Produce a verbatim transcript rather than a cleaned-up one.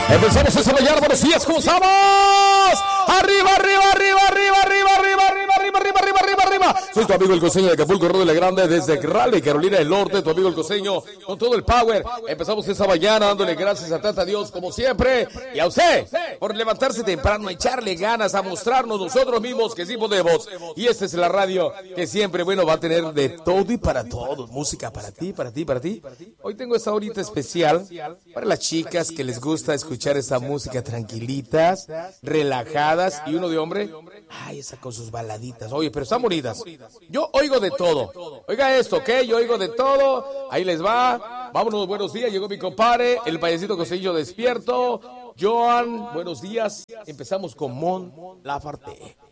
Empezamos esta mañana, buenos días, ¿cómo estamos? Arriba, arriba, arriba, arriba, arriba, arriba, arriba, arriba, arriba, arriba, arriba, arriba. Soy tu amigo el costeño de Acapulco, Río de la Grande, desde Raleigh, Carolina del Norte, tu amigo el costeño, con todo el power. Empezamos esta mañana dándole gracias a tanta Dios, como siempre, y a usted, por levantarse temprano, echarle ganas, a mostrarnos nosotros mismos que sí podemos. Y esta es la radio que siempre, bueno, va a tener de todo y para todos. Música para ti, para ti, para ti. Hoy tengo esta horita especial para las chicas que les gusta escuchar esa música tranquilitas, relajadas, y uno de hombre, ay, esa con sus baladitas. Oye, pero están bonitas. Yo oigo de todo. Oiga esto, ¿ok? Yo oigo de todo. Ahí les va. Vámonos, buenos días. Llegó mi compadre, el payasito costeño despierto. Joan, buenos días. Empezamos con Mon Laferte.